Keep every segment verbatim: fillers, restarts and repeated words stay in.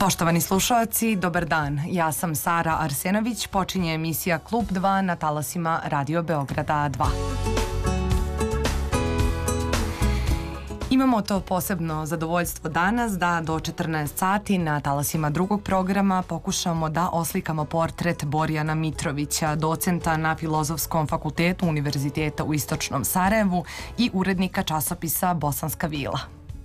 Poštovani slušalci, dobar dan. Ja sam Sara Arsenović, počinje emisija Klub dva na talasima Radio Beograda dva. Imamo to posebno zadovoljstvo danas da do četrnaest sati na talasima drugog programa pokušamo da oslikamo portret Borjana Mitrovića, docenta na Filozofskom fakultetu Univerziteta u Istočnom Sarajevu i urednika časopisa Bosanska vila.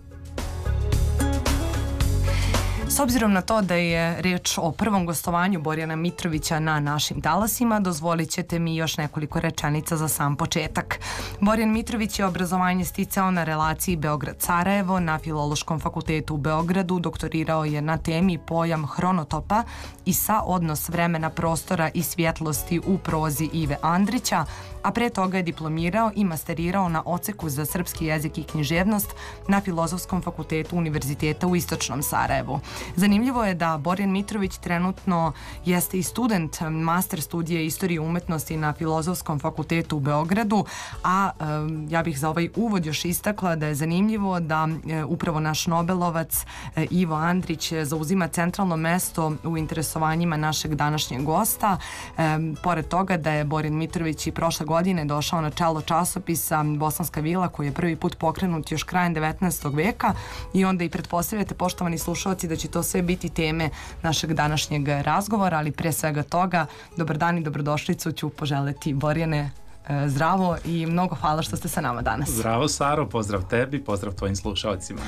S obzirom na to da je reč o prvom gostovanju Borjana Mitrovića na našim talasima, dozvolit ćete mi još nekoliko rečenica za sam početak. Borjan Mitrović je obrazovanje sticao na relaciji Beograd-Sarajevo na Filološkom fakultetu u Beogradu, doktorirao je na temi pojam hronotopa i sa odnos vremena, prostora i svjetlosti u prozi Ive Andrića, a pre toga je diplomirao i masterirao na odseku za srpski jezik i književnost na Filozofskom fakultetu Univerziteta u Istočnom Sarajevu. Zanimljivo je da Borjan Mitrović trenutno jeste i student master studije istorije umetnosti na Filozofskom fakultetu u Beogradu, a e, ja bih za ovaj uvod još istakla da je zanimljivo da e, upravo naš Nobelovac e, Ivo Andrić zauzima centralno mesto u interesovanjima našeg današnjeg gosta. E, pored toga da je Borjan Mitrović i prošle godine došao na čelo časopisa Bosanska vila, koji je prvi put pokrenut još krajem devetnaestog veka, i onda i pretpostavljate, poštovani slušalci, da će to sve biti teme našeg današnjeg razgovora, ali pre svega toga, dobar dan i dobrodošlicu ću poželeti. Borjane, zdravo i mnogo hvala što ste sa nama danas. Zdravo Saro, pozdrav tebi, pozdrav tvojim slušalcima.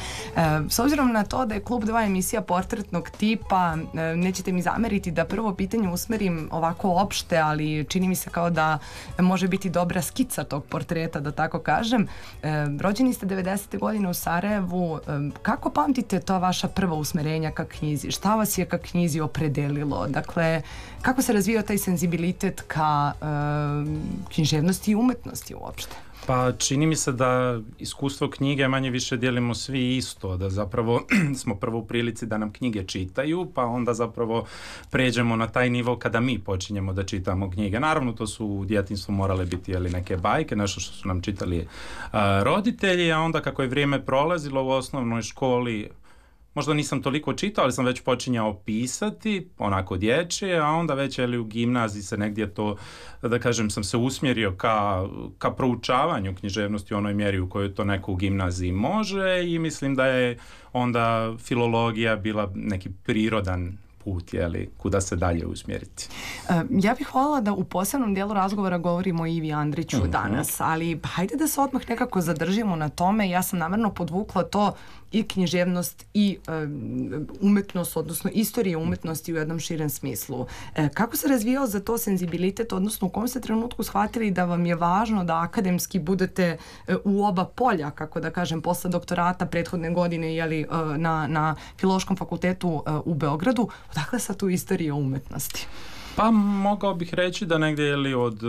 S obzirom na to da je Klub dva emisija portretnog tipa, nećete mi zameriti da prvo pitanje usmerim ovako opšte, ali čini mi se kao da može biti dobra skica tog portreta, da tako kažem. Rođeni ste devedesete godine u Sarajevu. Kako pamtite to vaša prva usmerenja ka knjizi? Šta vas je ka knjizi opredelilo? Dakle, kako se razvijao taj senzibilitet ka književnosti i umetnosti uopšte? Pa čini mi se da iskustvo knjige manje više dijelimo svi isto, da zapravo smo prvo u prilici da nam knjige čitaju, pa onda zapravo pređemo na taj nivo kada mi počinjemo da čitamo knjige. Naravno, to su u djetinjstvu morale biti jeli, neke bajke, nešto što su nam čitali uh, roditelji, a onda kako je vrijeme prolazilo u osnovnoj školi, možda nisam toliko čitao, ali sam već počinjao pisati, onako dječje, a onda već jeli, u gimnaziji se negdje to, da kažem, sam se usmjerio ka, ka proučavanju književnosti u onoj mjeri u kojoj to neko u gimnaziji može, i mislim da je onda filologija bila neki prirodan put, jeli, kuda se dalje usmjeriti. Ja bih voljela da u posebnom dijelu razgovora govorimo o Ivi Andriću uh-huh. danas, ali hajde da se odmah nekako zadržimo na tome. Ja sam namjerno podvukla to i književnost i um, umetnost, odnosno istorije umetnosti u jednom širem smislu. E, kako se razvijao za to senzibilitet, odnosno u kom ste trenutku shvatili da vam je važno da akademski budete e, u oba polja, kako da kažem, posle doktorata prethodne godine jeli, e, na, na Filološkom fakultetu e, u Beogradu? Odakle sa tu istorija umetnosti? Pa mogao bih reći da negdje jeli, od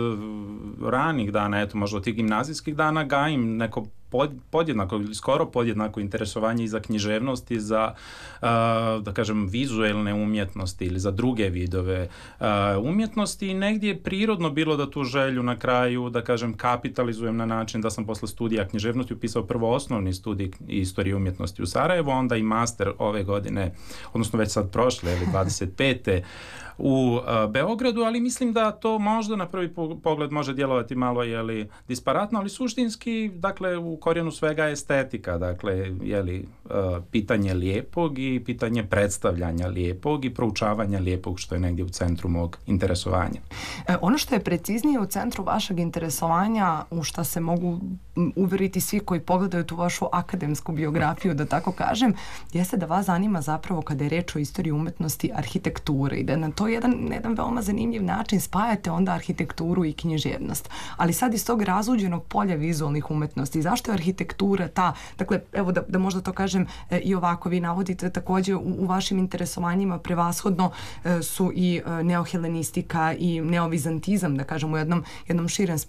ranih dana, eto možda od tih gimnazijskih dana, gajim neko pod, podjednako ili skoro podjednako interesovanje i za književnost i za, uh, da kažem, vizuelne umjetnosti ili za druge vidove uh, umjetnosti, i negdje je prirodno bilo da tu želju na kraju, da kažem, kapitalizujem na način da sam posle studija književnosti upisao prvo osnovni studij istorije umjetnosti u Sarajevu, onda i master ove godine, odnosno već sad prošle, ili dvadeset pete u uh, Beogradu, ali mislim da to možda na prvi pogled može djelovati malo jeli, disparatno, ali suštinski, dakle, u korijenu svega je estetika, dakle, jeli, uh, pitanje lijepog i pitanje predstavljanja lijepog i proučavanja lijepog, što je negdje u centru mog interesovanja. E, ono što je preciznije u centru vašeg interesovanja, u šta se mogu uveriti svi koji pogledaju tu vašu akademsku biografiju, da tako kažem, jeste da vas zanima zapravo, kada je reč o istoriji umetnosti, arhitekture, i da na to jedan, jedan veoma zanimljiv način spajate onda arhitekturu i književnost. Ali sad iz tog razuđenog polja vizualnih umetnosti, zašto je arhitektura ta, dakle, evo da, da možda to kažem e, i ovako, vi navodite također u, u vašim interesovanjima prevashodno e, su i e, neohelenistika i neovizantizam, da kažem, u jednom, jednom širem